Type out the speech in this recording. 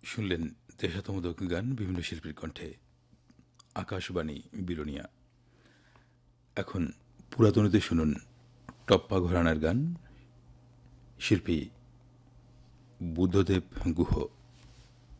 শুনলেন দেশাত্মবোধক গান বিভিন্ন শিল্পীর কণ্ঠে। আকাশবাণী বিলোনিয়া। এখন পুরাতনীতে শুনুন টপ্পা ঘরানার গান, শিল্পী বুদ্ধদেব গুহ।